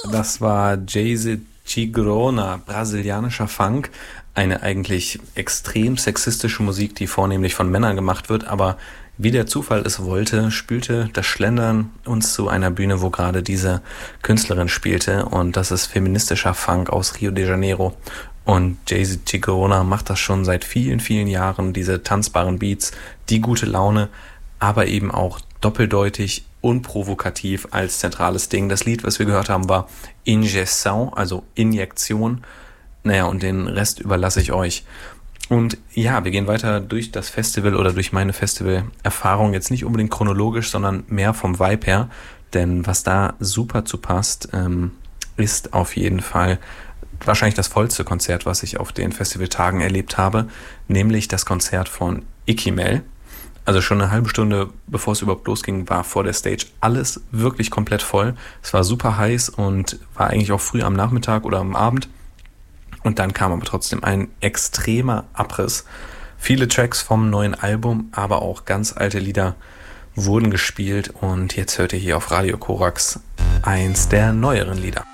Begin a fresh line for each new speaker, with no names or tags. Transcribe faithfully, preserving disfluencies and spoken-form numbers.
Das war Jay-Z Tigrona, brasilianischer Funk. Eine eigentlich extrem sexistische Musik, die vornehmlich von Männern gemacht wird, aber wie der Zufall es wollte, spülte das Schlendern uns zu einer Bühne, wo gerade diese Künstlerin spielte, und das ist feministischer Funk aus Rio de Janeiro. Und Jay-Z Tigrona macht das schon seit vielen, vielen Jahren, diese tanzbaren Beats, die gute Laune, aber eben auch doppeldeutig und provokativ als zentrales Ding. Das Lied, was wir gehört haben, war Injeção, also Injektion. Naja, und den Rest überlasse ich euch. Und ja, wir gehen weiter durch das Festival oder durch meine Festival-Erfahrung, jetzt nicht unbedingt chronologisch, sondern mehr vom Vibe her. Denn was da super zu passt, ähm, ist auf jeden Fall wahrscheinlich das vollste Konzert, was ich auf den Festivaltagen erlebt habe, nämlich das Konzert von Ikimel. Also schon eine halbe Stunde, bevor es überhaupt losging, war vor der Stage alles wirklich komplett voll. Es war super heiß und war eigentlich auch früh am Nachmittag oder am Abend. Und dann kam aber trotzdem ein extremer Abriss. Viele Tracks vom neuen Album, aber auch ganz alte Lieder wurden gespielt. Und jetzt hört ihr hier auf Radio Korax eins der neueren Lieder.